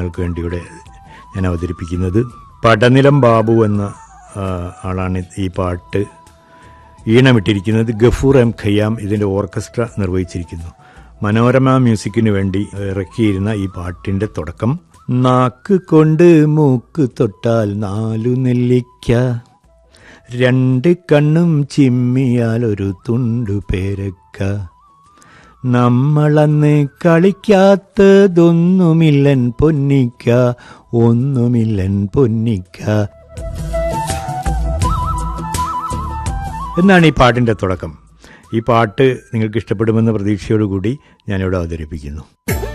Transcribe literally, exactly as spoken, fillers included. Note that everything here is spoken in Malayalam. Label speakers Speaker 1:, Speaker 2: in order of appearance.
Speaker 1: നിങ്ങൾക്ക് വേണ്ടി ഇവിടെ ഞാൻ അവതരിപ്പിക്കുന്നത്. പടനിലം ബാബു എന്ന ആളാണ് ഈ പാട്ട് ഈണമിട്ടിരിക്കുന്നത്. ഗഫൂർ എം ഖയ്യാം ഇതിൻ്റെ ഓർക്കസ്ട്ര നിർവഹിച്ചിരിക്കുന്നു. മനോരമ മ്യൂസിക്കിന് വേണ്ടി ഇറക്കിയിരുന്ന ഈ പാട്ടിൻ്റെ തുടക്കം, നാക്ക് കൊണ്ട് മൂക്ക് തൊട്ടാൽ നാലു നെല്ലിക്ക, രണ്ട് കണ്ണും ചിമ്മിയാൽ ഒരു തുണ്ടു പേരക്ക, നമ്മളന്ന് കളിക്കാത്തതൊന്നുമില്ലൻ പൊന്നിക്ക, ഒന്നുമില്ലൻ പൊന്നിക്ക എന്നാണ് ഈ പാട്ടിൻ്റെ തുടക്കം. ഈ പാട്ട് നിങ്ങൾക്ക് ഇഷ്ടപ്പെടുമെന്ന പ്രതീക്ഷയോടുകൂടി ഞാനിവിടെ അവതരിപ്പിക്കുന്നു.